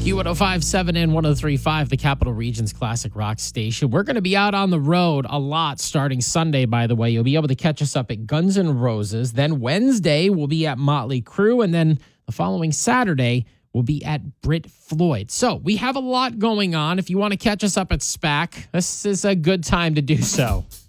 Q1057 and 1035, the Capital Region's classic rock station. We're going to be out on the road a lot starting Sunday, by the way. You'll be able to catch us up at Guns N' Roses. Then Wednesday, we'll be at Motley Crue. And then the following Saturday, we'll be at Brit Floyd. So we have a lot going on. If you want to catch us up at SPAC, this is a good time to do so.